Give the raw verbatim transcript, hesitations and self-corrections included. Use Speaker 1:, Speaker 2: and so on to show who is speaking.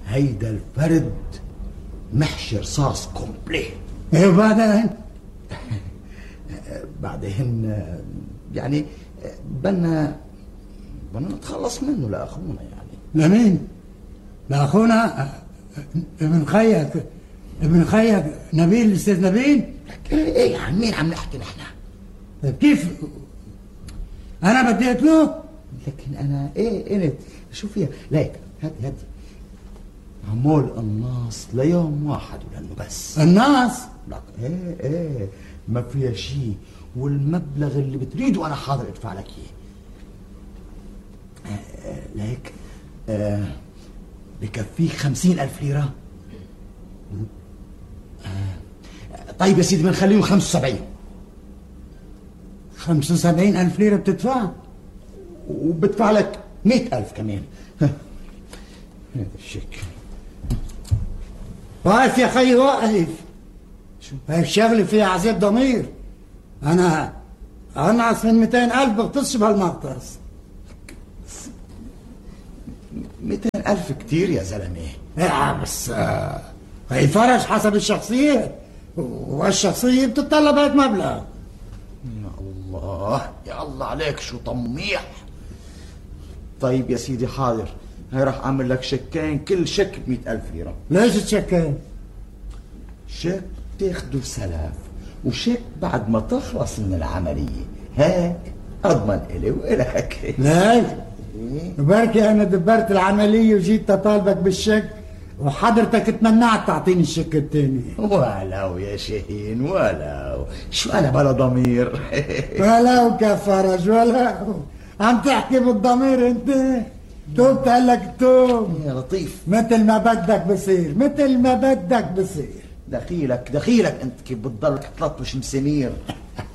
Speaker 1: هيدا الفرد محشي رصاص كومبلي.
Speaker 2: ايه وبعدين؟
Speaker 1: بعدين يعني بدنا بدنا نتخلص منه لاخونا. يعني
Speaker 2: لمين؟ لاخونا ابن خيك ابن خيك نبيل الاستاذ نبيل؟
Speaker 1: ايه عن مين عم نحكي نحن؟
Speaker 2: طيب كيف؟ انا بدي اقتله؟
Speaker 1: لكن انا ايه قلت شو فيها؟ ليك هدي هدي عمول قناص ليوم واحد ولانه بس
Speaker 2: الناس؟
Speaker 1: لك ايه ايه ما فيها شيء، والمبلغ اللي بتريده انا حاضر ادفع لك اياه. آه آه ليك آه بكفيك خمسين الف ليرة. آه طيب يا سيدي بنخليهم خمسة وسبعين.
Speaker 2: خمسة وسبعين الف ليرة بتدفع؟
Speaker 1: وبدفع لك مئة الف كمان. هذا الشيك.
Speaker 2: واقف يا خي واقف. شو هيك شغلة فيها عذاب ضمير. انا انعس من مئتين الف بغتصش بهالمغطس.
Speaker 1: مئتين الف كتير يا زلمة.
Speaker 2: ايه بس هي فرج حسب الشخصية، والشخصية بتتطلب هيك مبلغ.
Speaker 1: يا الله يا الله عليك شو طميح. طيب يا سيدي حاضر، هي راح اعمل لك شيكين، كل شيك بمئة الف ليرة.
Speaker 2: ليش تشيكين؟
Speaker 1: شيك تاخده سلف، وشيك بعد ما تخلص من العملية، هيك اضمن الي والك.
Speaker 2: ليش؟ بركي انا دبرت العملية وجيت اطالبك بالشيك وحضرتك تمنعت تعطيني الشيك الثاني.
Speaker 1: ولو يا شاهين ولو، شو انا بلا ضمير.
Speaker 2: ولو كفرج ولو عم تحكي بالضمير انت. توب قال لك توب
Speaker 1: يا لطيف،
Speaker 2: مثل ما بدك بصير، مثل ما بدك بصير.
Speaker 1: دخيلك دخيلك انت كيف بتضلك تلطش مسامير.